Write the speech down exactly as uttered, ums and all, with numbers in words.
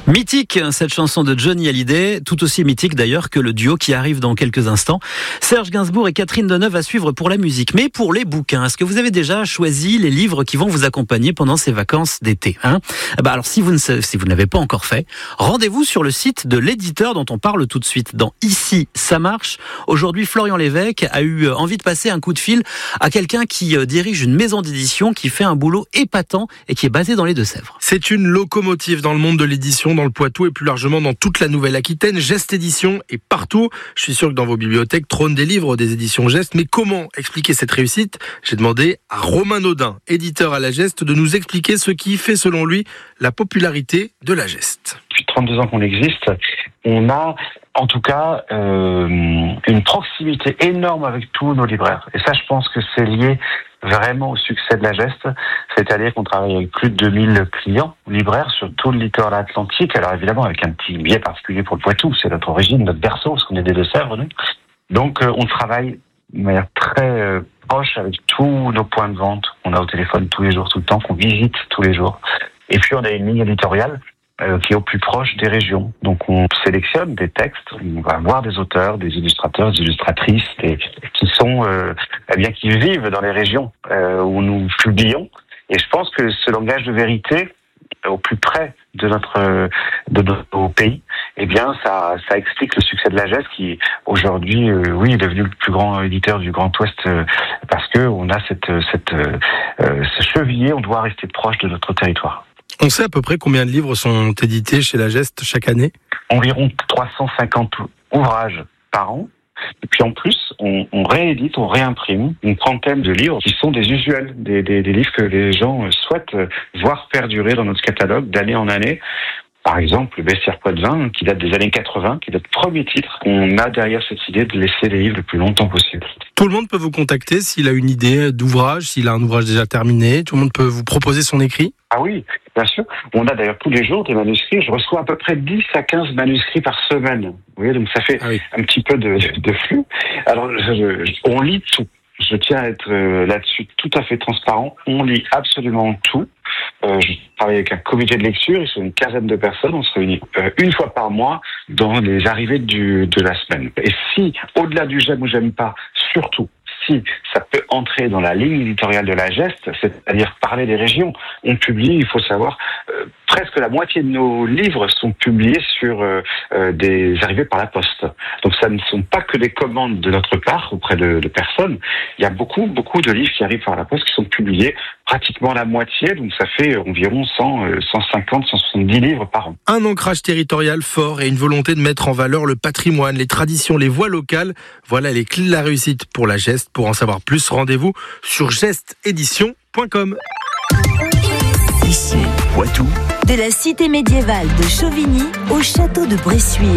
Mythique, cette chanson de Johnny Hallyday, tout aussi mythique d'ailleurs que le duo qui arrive dans quelques instants. Serge Gainsbourg et Catherine Deneuve à suivre pour la musique. Mais pour les bouquins, est-ce que vous avez déjà choisi les livres qui vont vous accompagner pendant ces vacances d'été, hein? Bah alors si vous ne si vous ne l'avez pas encore fait, rendez-vous sur le site de l'éditeur dont on parle tout de suite dans Ici ça marche. Aujourd'hui, Florian Lévesque a eu envie de passer un coup de fil à quelqu'un qui dirige une maison d'édition qui fait un boulot épatant et qui est basé dans les Deux-Sèvres. C'est une locomotive dans le monde de l'édition, dans le Poitou et plus largement dans toute la Nouvelle-Aquitaine. Geste Édition est partout. Je suis sûr que dans vos bibliothèques trônent des livres des éditions Geste. Mais comment expliquer cette réussite ? J'ai demandé à Romain Naudin, éditeur à la Geste, de nous expliquer ce qui fait selon lui la popularité de la Geste. Depuis trente-deux ans qu'on existe, on a en tout cas euh, une proximité énorme avec tous nos libraires. Et ça, je pense que c'est lié vraiment au succès de la Geste, c'est-à-dire qu'on travaille avec plus de deux mille clients libraires sur tout le littoral atlantique, alors évidemment avec un petit biais particulier pour le Poitou, c'est notre origine, notre berceau, parce qu'on est des Deux-Sèvres, nous. Donc euh, on travaille de manière très euh, proche avec tous nos points de vente, on a au téléphone tous les jours, tout le temps, qu'on visite tous les jours. Et puis on a une ligne éditoriale euh, qui est au plus proche des régions. Donc on sélectionne des textes, on va voir des auteurs, des illustrateurs, des illustratrices, des, qui sont, euh, eh bien, qui vivent dans les régions euh, où nous publions. Et je pense que ce langage de vérité, au plus près de notre de nos pays, eh bien ça ça explique le succès de la Geste qui aujourd'hui euh, oui est devenu le plus grand éditeur du Grand Ouest euh, parce que on a cette cette euh, ce cheviller, on doit rester proche de notre territoire. On sait à peu près combien de livres sont édités chez la Geste chaque année ? Environ trois cent cinquante ouvrages par an. Et puis en plus, on, on réédite, on réimprime une trentaine de livres qui sont des usuels, des, des, des livres que les gens souhaitent voir perdurer dans notre catalogue d'année en année. Par exemple, le Bestiaire Poitevin, qui date des années quatre-vingts, qui est notre premier titre. On a derrière cette idée de laisser les livres le plus longtemps possible. Tout le monde peut vous contacter s'il a une idée d'ouvrage, s'il a un ouvrage déjà terminé. Tout le monde peut vous proposer son écrit. Ah oui, bien sûr. On a d'ailleurs tous les jours des manuscrits. Je reçois à peu près dix à quinze manuscrits par semaine. Vous voyez, donc ça fait ah oui. un petit peu de, de flux. Alors, je, je, on lit tout. Je tiens à être euh, là-dessus tout à fait transparent. On lit absolument tout. Euh, je travaille avec un comité de lecture, ils sont une quinzaine de personnes, on se réunit euh, une fois par mois dans les arrivées du, de la semaine. Et si, au-delà du j'aime ou j'aime pas, surtout, si ça peut entrer dans la ligne éditoriale de la Geste, c'est-à-dire parler des régions, on publie, il faut savoir, euh, presque la moitié de nos livres sont publiés sur euh, euh, des arrivées par la poste. Donc ça ne sont pas que des commandes de notre part auprès de, de personnes, il y a beaucoup, beaucoup de livres qui arrivent par la poste qui sont publiés, pratiquement la moitié, donc ça fait environ cent, cent cinquante, cent soixante-dix livres par an. Un ancrage territorial fort et une volonté de mettre en valeur le patrimoine, les traditions, les voies locales. Voilà les clés de la réussite pour la Geste. Pour en savoir plus, rendez-vous sur geste édition point com. Ici, Poitou. De la cité médiévale de Chauvigny au château de Bressuire.